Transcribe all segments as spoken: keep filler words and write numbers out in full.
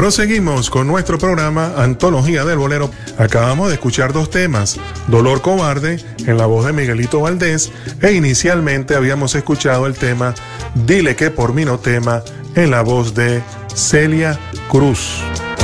Proseguimos con nuestro programa Antología del Bolero. Acabamos de escuchar dos temas, Dolor Cobarde en la voz de Miguelito Valdés, e inicialmente habíamos escuchado el tema Dile que por mí no tema en la voz de Celia Cruz.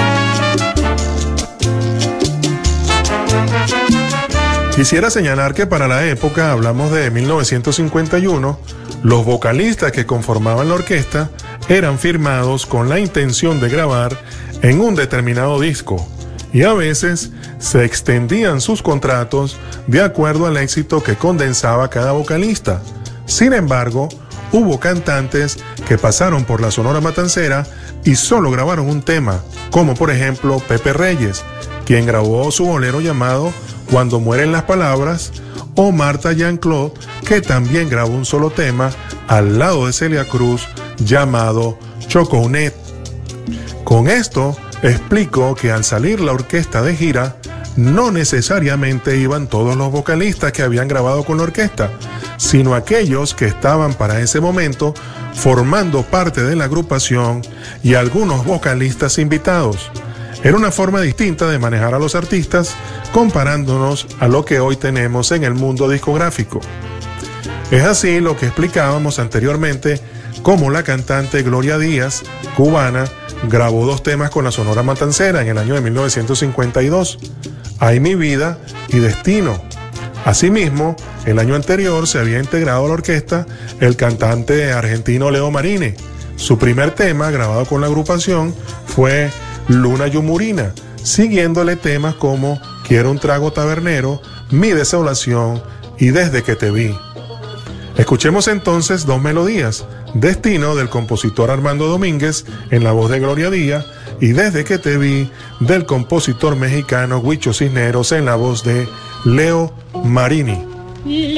Quisiera señalar que para la época, hablamos de mil novecientos cincuenta y uno, los vocalistas que conformaban la orquesta eran firmados con la intención de grabar en un determinado disco y a veces se extendían sus contratos de acuerdo al éxito que condensaba cada vocalista. Sin embargo, hubo cantantes que pasaron por la Sonora Matancera y solo grabaron un tema, como por ejemplo Pepe Reyes, quien grabó su bolero llamado Cuando mueren las palabras, o Marta Jean-Claude, que también grabó un solo tema al lado de Celia Cruz llamado Chocounet. Con esto explico que al salir la orquesta de gira, no necesariamente iban todos los vocalistas que habían grabado con la orquesta, sino aquellos que estaban para ese momento formando parte de la agrupación y algunos vocalistas invitados. Era una forma distinta de manejar a los artistas comparándonos a lo que hoy tenemos en el mundo discográfico. Es así lo que explicábamos anteriormente, como la cantante Gloria Díaz, cubana, grabó dos temas con la Sonora Matancera en el año de mil novecientos cincuenta y dos, Ay mi vida y Destino. Asimismo, el año anterior se había integrado a la orquesta el cantante argentino Leo Marini. Su primer tema grabado con la agrupación fue Luna Yumurina, siguiéndole temas como Quiero un trago tabernero, Mi desolación y Desde que te vi. Escuchemos entonces dos melodías, Destino del compositor Armando Domínguez en la voz de Gloria Díaz y Desde que te vi del compositor mexicano Huicho Cisneros en la voz de Leo Marini.